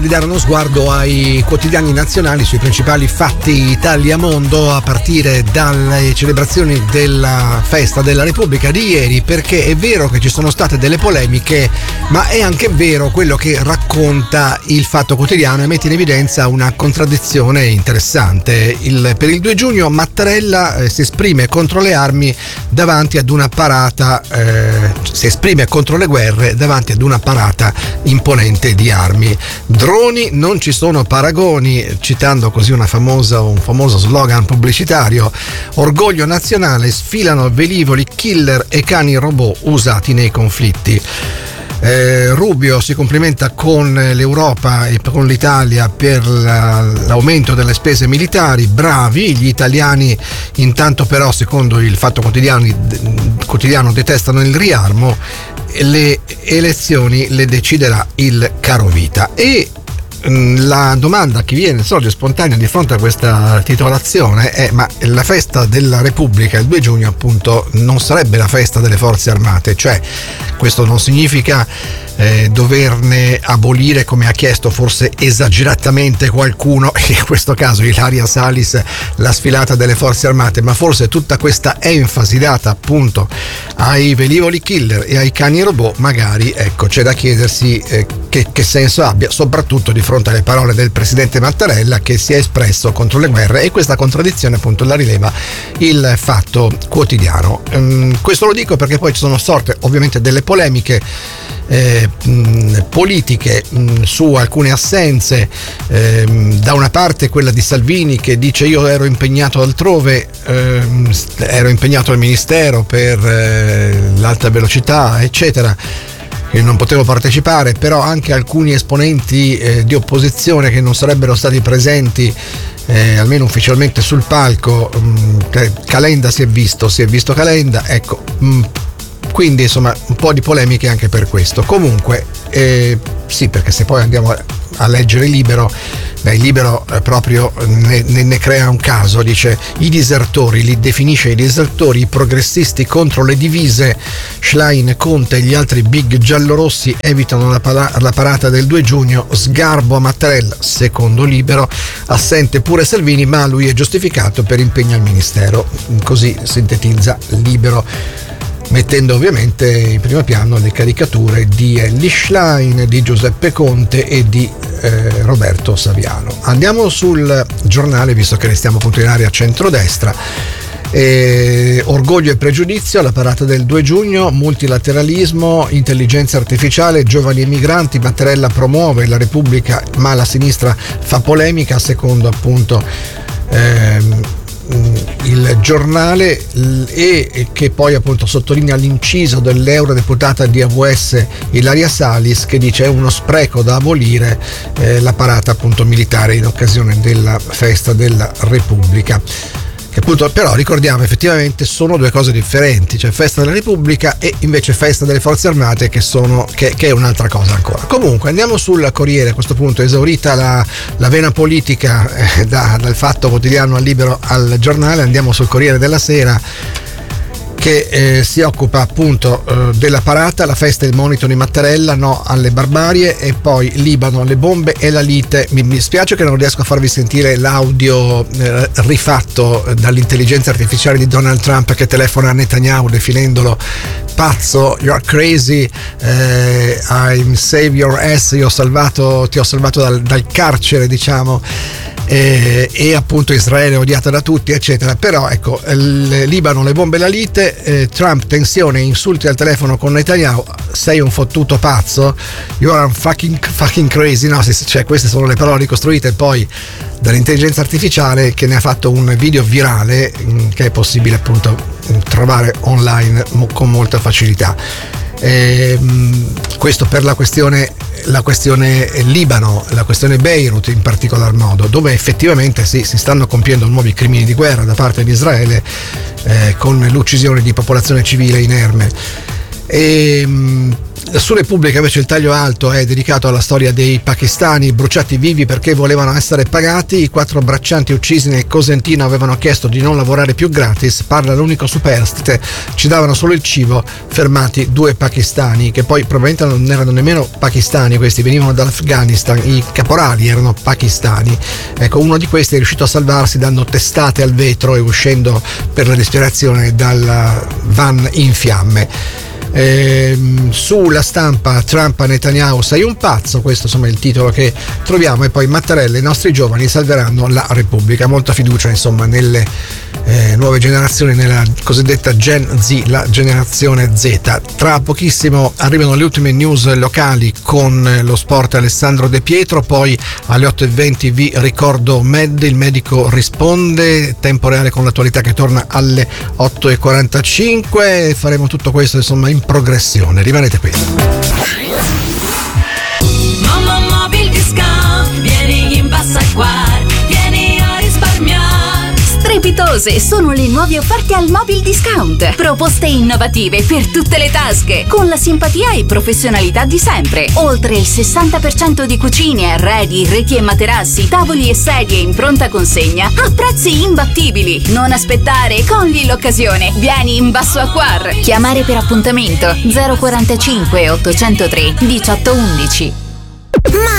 Di dare uno sguardo ai quotidiani nazionali sui principali fatti Italia-mondo, a partire dalle celebrazioni della festa della Repubblica di ieri, perché è vero che ci sono state delle polemiche, ma è anche vero quello che racconta il Fatto Quotidiano e mette in evidenza una contraddizione interessante. Per il 2 giugno Mattarella si esprime contro le armi davanti ad una parata, si esprime contro le guerre davanti ad una parata imponente di armi. Droni, non ci sono paragoni, citando così un famoso slogan pubblicitario. Orgoglio nazionale, sfilano velivoli killer e cani robot usati nei conflitti. Rubio si complimenta con l'Europa e con l'Italia per l'aumento delle spese militari. Bravi gli italiani, intanto però secondo il Fatto Quotidiano detestano il riarmo. Le elezioni le deciderà il carovita. E la domanda che viene sorge spontanea di fronte a questa titolazione è: ma la festa della Repubblica il 2 giugno appunto non sarebbe la festa delle forze armate? Cioè, questo non significa doverne abolire, come ha chiesto forse esageratamente qualcuno, in questo caso Ilaria Salis, la sfilata delle forze armate, ma forse tutta questa enfasi data appunto ai velivoli killer e ai cani robot, magari ecco c'è da chiedersi che senso abbia, soprattutto di fronte alle parole del presidente Mattarella, che si è espresso contro le guerre, e questa contraddizione appunto la rileva il Fatto Quotidiano. Questo lo dico perché poi ci sono sorte ovviamente delle polemiche politiche su alcune assenze. Da una parte quella di Salvini, che dice: io ero impegnato altrove, ero impegnato al ministero per l'alta velocità eccetera, e non potevo partecipare. Però anche alcuni esponenti di opposizione che non sarebbero stati presenti almeno ufficialmente sul palco, Calenda si è visto Calenda, ecco. Quindi insomma un po' di polemiche anche per questo. Comunque sì, perché se poi andiamo a leggere Libero, il Libero proprio ne crea un caso. Dice: i disertori, li definisce i disertori, i progressisti contro le divise. Schlein, Conte e gli altri big giallorossi evitano la parata del 2 giugno, sgarbo a Mattarella, secondo Libero. Assente pure Salvini, ma lui è giustificato per impegno al ministero. Così sintetizza Libero, mettendo ovviamente in primo piano le caricature di Elly Schlein, di Giuseppe Conte e di Roberto Saviano. Andiamo sul Giornale, visto che restiamo appunto in area centrodestra. Orgoglio e pregiudizio, la parata del 2 giugno, multilateralismo, intelligenza artificiale, giovani e migranti. Mattarella promuove la Repubblica, ma la sinistra fa polemica, secondo appunto il Giornale, e che poi appunto sottolinea l'inciso dell'eurodeputata di AVS Ilaria Salis, che dice: è uno spreco da abolire la parata appunto militare in occasione della festa della Repubblica. Che appunto, però ricordiamo, effettivamente sono due cose differenti, cioè festa della Repubblica e invece festa delle forze armate, che è un'altra cosa ancora. Comunque andiamo sul Corriere. A questo punto, esaurita la vena politica dal Fatto Quotidiano al Libero al Giornale, andiamo sul Corriere della Sera, che si occupa appunto della parata, la festa e il monito di Mattarella, no alle barbarie, e poi Libano, le bombe e la lite. Mi spiace che non riesco a farvi sentire l'audio rifatto dall'intelligenza artificiale di Donald Trump, che telefona a Netanyahu definendolo pazzo, you're crazy, I'm save your ass, ti ho salvato dal carcere, diciamo. E appunto Israele odiata da tutti eccetera. Però ecco, il Libano, le bombe e la lite, Trump, tensione, insulti al telefono con Netanyahu: sei un fottuto pazzo, you are fucking crazy, no? Cioè, queste sono le parole ricostruite poi dall'intelligenza artificiale, che ne ha fatto un video virale che è possibile appunto trovare online con molta facilità. Questo per la questione Libano, la questione Beirut in particolar modo, dove effettivamente si stanno compiendo nuovi crimini di guerra da parte di Israele, con l'uccisione di popolazione civile inerme. Su Repubblica invece il taglio alto è dedicato alla storia dei pakistani bruciati vivi perché volevano essere pagati. I 4 braccianti uccisi nel Cosentino avevano chiesto di non lavorare più gratis, parla l'unico superstite, ci davano solo il cibo, fermati 2 pakistani che poi probabilmente non erano nemmeno pakistani, questi venivano dall'Afghanistan, i caporali erano pakistani. Ecco, uno di questi è riuscito a salvarsi dando testate al vetro e uscendo per la respirazione dal van in fiamme. Sulla Stampa, Trump a Netanyahu, sei un pazzo, questo insomma è il titolo che troviamo, e poi Mattarella, i nostri giovani salveranno la Repubblica. Molta fiducia insomma nelle nuove generazioni, nella cosiddetta Gen Z, la generazione Z. Tra pochissimo arrivano le ultime news locali con lo sport Alessandro De Pietro, poi alle 8:20 vi ricordo Med, il medico risponde, tempo reale con l'attualità che torna alle 8:45. Faremo tutto questo insomma in progressione, rimanete qui. Mamma Mobil Discount, vieni in Bassaquar, vieni a risparmiare. Strepitose sono le nuove offerte al Mobil Discount. Proposte innovative per tutte le tasche, con la simpatia e professionalità di sempre. Oltre il 60% di cucine, arredi, reti e materassi, tavoli e sedie in pronta consegna a prezzi imbattibili. Non aspettare, cogli l'occasione. Vieni in Bassaquar. Chiamare per appuntamento 045 803 1811. Ma